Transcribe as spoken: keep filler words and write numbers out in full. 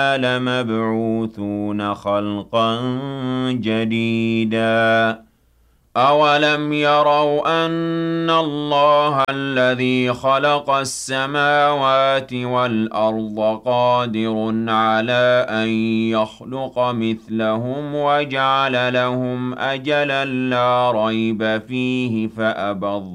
لَمَبْعُوثُونَ خَلْقًا جَدِيدًا أَوَلَمْ يَرَوْا أَنَّ اللَّهَ الَّذِي خَلَقَ السَّمَاوَاتِ وَالْأَرْضَ قَادِرٌ عَلَىٰ أَن يَخْلُقَ مِثْلَهُمْ وَجَعَلَ لَهُمْ أَجَلًا لَّا رَيْبَ فِيهِ فَأَبَى